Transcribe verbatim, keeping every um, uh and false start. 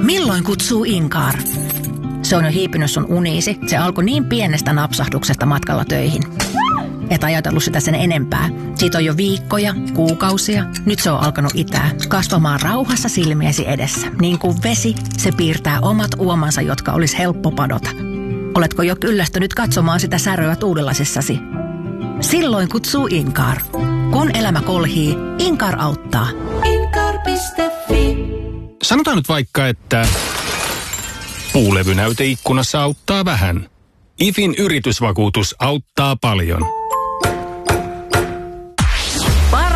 Milloin kutsuu Inkaar? Se on jo hiipinyt sun uniisi. Se alkoi niin pienestä napsahduksesta matkalla töihin. Et ajatellut sitä sen enempää. Siitä on jo viikkoja, kuukausia. Nyt se on alkanut itää. Kasvamaan rauhassa silmiesi edessä. Niin kuin vesi, se piirtää omat uomansa, jotka olisi helppo padota. Oletko jo kyllästynyt katsomaan sitä säröä tuudilasissasi? Silloin kutsuu Inkaar. Kun elämä kolhii, Inkaar auttaa. Inkaar piste fi. Sanotaan nyt vaikka, että puulevynäyte ikkunassa auttaa vähän. I F In yritysvakuutus auttaa paljon.